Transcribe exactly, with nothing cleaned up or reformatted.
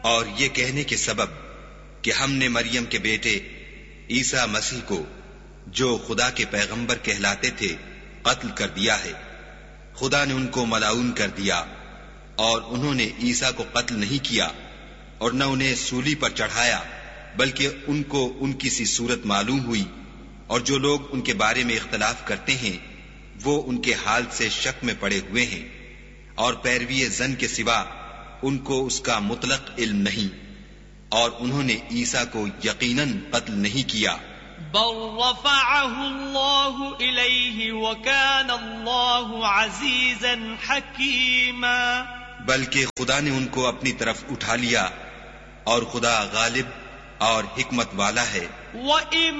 और ये कहने के सबब कि हमने मरियम के बेटे ईसा मसीह को, जो खुदा के पैगंबर कहलाते थे, कत्ल कर दिया है। खुदा ने उनको मलाऊन कर दिया और उन्होंने ईसा को कत्ल नहीं किया और न उन्हें सूली पर चढ़ाया, बल्कि उनको उनकी सी सूरत मालूम हुई, और जो लोग उनके बारे में इख्तलाफ करते हैं वो उनके हाल से शक में पड़े हुए हैं, और पैरवी जन के सिवा उनको उसका मुतलक इल्म नहीं, और उन्होंने ईसा को यकीनन कत्ल नहीं किया। बल रफ़अहु अल्लाहु इलैहि व कान अल्लाहु अज़ीज़न हकीमा, बल्कि खुदा ने उनको अपनी तरफ उठा लिया और खुदा गालिब और हिकमत वाला है।